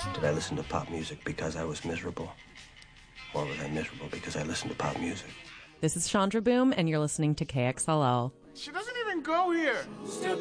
Did I listen to pop music because I was miserable? Or was I miserable because I listened to pop music? This is Chandra Boom, and you're listening to KXLL. She doesn't even go here. Step